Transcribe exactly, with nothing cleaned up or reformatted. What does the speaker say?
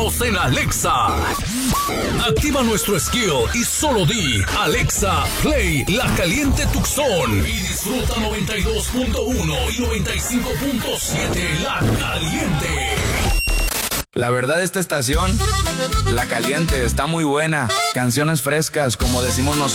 En Alexa. Activa nuestro skill y solo di Alexa, play La Caliente Tucson y disfruta noventa y dos punto uno y noventa y cinco punto siete La Caliente. La verdad, esta estación, La Caliente, está muy buena. Canciones frescas, como decimos nosotros.